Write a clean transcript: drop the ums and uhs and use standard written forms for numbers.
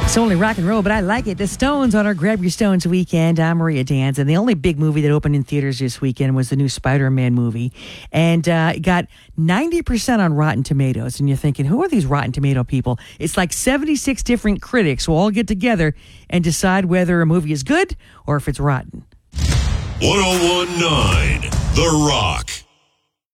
It's only rock and roll, but I like it. The Stones on our Grab Your Stones weekend. I'm Maria Dans, and the only big movie that opened in theaters this weekend was the new Spider-Man movie, and it got 90% on Rotten Tomatoes. And you're thinking, who are these Rotten Tomato people? It's like 76 different critics will all get together and decide whether a movie is good or if it's rotten. 101.9 The Rock.